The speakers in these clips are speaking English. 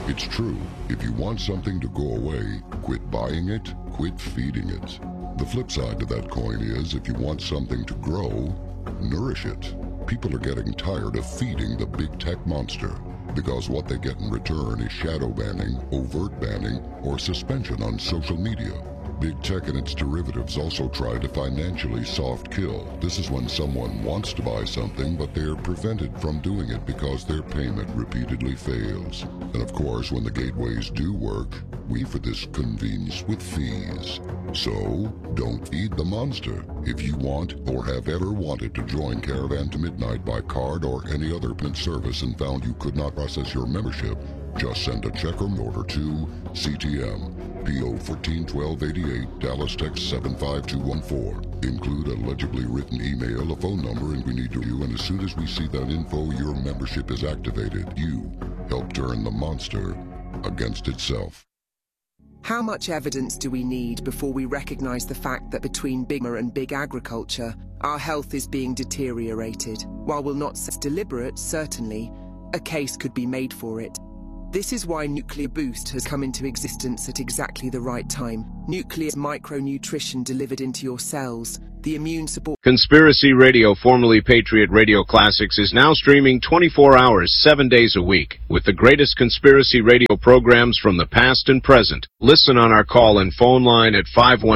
It's true. If you want something to go away, quit buying it, quit feeding it. The flip side to that coin is, if you want something to grow, nourish it. People are getting tired of feeding the big tech monster, because what they get in return is shadow banning, overt banning, or suspension on social media. Big tech and its derivatives also try to financially soft kill. This is when someone wants to buy something, but they're prevented from doing it because their payment repeatedly fails. And of course, when the gateways do work, we for this convenience with fees. So, don't feed the monster. If you want or have ever wanted to join Caravan to Midnight by card or any other payment service and found you could not process your membership, just send a check or order to CTM, PO 141288, Dallas, Texas 75214. Include a legibly written email, a phone number, and we need to you. And as soon as we see that info, your membership is activated. You help turn the monster against itself. How much evidence do we need before we recognize the fact that between Big Pharma and big agriculture, our health is being deteriorated? While we'll not say it's deliberate, certainly, a case could be made for it. This is why Nuclear Boost has come into existence at exactly the right time. Nuclear's micronutrition delivered into your cells, the immune support. Conspiracy Radio, formerly Patriot Radio Classics, is now streaming 24 hours, 7 days a week, with the greatest conspiracy radio programs from the past and present. Listen on our call-in phone line at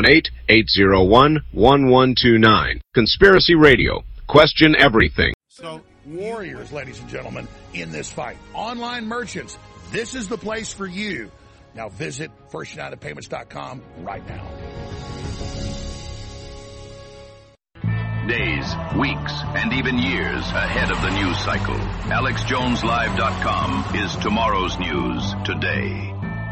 518-801-1129. Conspiracy Radio. Question everything. So, warriors, ladies and gentlemen, in this fight. Online merchants, this is the place for you. Now visit FirstUnitedPayments.com right now. Days, weeks, and even years ahead of the news cycle. AlexJonesLive.com is tomorrow's news today.